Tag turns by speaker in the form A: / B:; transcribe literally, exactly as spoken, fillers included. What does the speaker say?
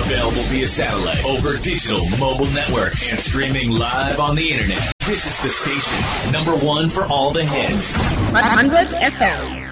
A: Available via satellite, over digital, mobile networks, and streaming live on the internet. This is the station, number one for all the hits.
B: one hundred F M.